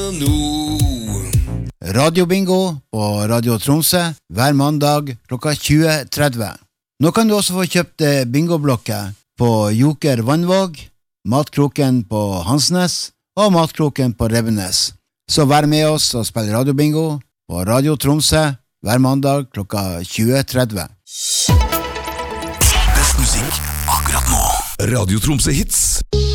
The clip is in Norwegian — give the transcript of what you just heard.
Radiobingo på Radio Tromsø hver mandag klokka 20.30. Nå kan du også få kjøpt bingoblokker på Joker Vannvåg, Matkroken på Hansnes og Matkroken på Rebbenes. Så vær med oss og spill radiobingo på Radio Tromsø hver mandag klokka 20.30. Best musikk akkurat nå. Radio Tromsø Hits.